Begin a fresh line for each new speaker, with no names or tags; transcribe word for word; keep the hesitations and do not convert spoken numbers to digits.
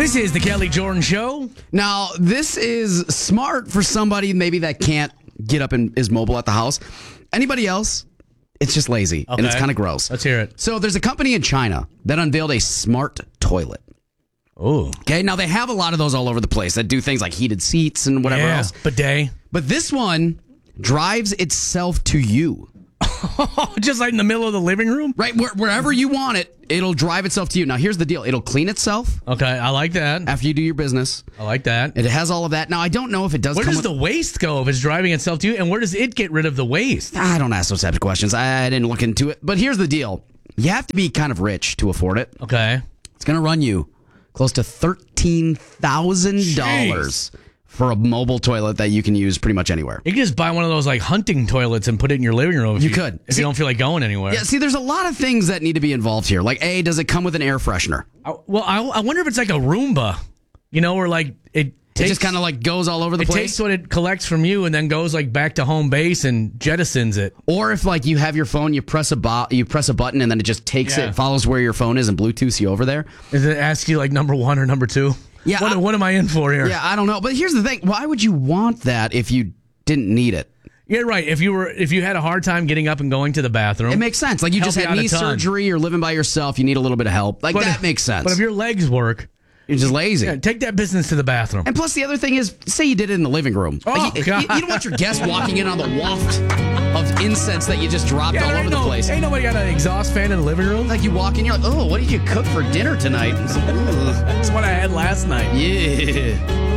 This is the Kelly Jordan Show.
Now, this is smart for somebody maybe that can't get up and is mobile at the house. Anybody else, it's just lazy, and
Okay.
it's kind of gross.
Let's hear it.
So there's a company in China that unveiled a smart toilet.
Oh.
Okay, now they have a lot of those all over the place that do things like heated seats and whatever
Yeah,
else.
bidet.
But this one drives itself to you.
Just like in the middle of the living room?
Right, where, wherever you want it, it'll drive itself to you. Now, here's the deal. It'll clean itself
Okay, I like that.
after you do your business.
I like that.
It has all of that. Now, I don't know if it does
Where
come
does
with...
the waste go if it's driving itself to you? And where does it get rid of the waste?
I don't ask those types of questions. I, I didn't look into it. But here's the deal. You have to be kind of rich to afford it.
Okay.
It's going to run you close to thirteen thousand dollars for a mobile toilet that you can use pretty much anywhere.
You can just buy one of those like hunting toilets and put it in your living room. If
You could.
If
See-
you don't feel like going anywhere.
Yeah, see, there's a lot of things that need to be involved here. Like, A, does it come with an air freshener?
I- well, I, I wonder if it's like a Roomba, you know, where like it
It
takes,
just kind of like goes all over the
it
place?
takes what it collects from you and then goes like back to home base and jettisons it.
Or if like you have your phone, you press a bo- you press a button and then it just takes
Yeah.
it, follows where your phone is and Bluetooths you over there.
Does it ask you like number one or number two?
Yeah,
What,
I-
what am I in for here?
Yeah, I don't know. But here's the thing. Why would you want that if you didn't need it?
Yeah, right. If you were, if you had a hard time getting up and going to the bathroom,
It makes sense. Like you
Help
just
you
had
out a
knee
ton.
surgery, you're living by yourself, you need a little bit of help. Like
But
that
if-
makes sense.
But if your legs work,
you're just lazy.
yeah, take that business to the bathroom.
And plus, the other thing is, say you did it in the living room.
Oh,
Like, you,
God.
you- you don't want your guests walking in on the waft of incense that you just dropped
Yeah,
all
there
over
ain't
the
no,
place.
Ain't nobody got an exhaust fan in the living room.
Like you walk in, you're like, oh, what did you cook for dinner tonight? It's like, "Ugh."
That's what I had last night.
Yeah.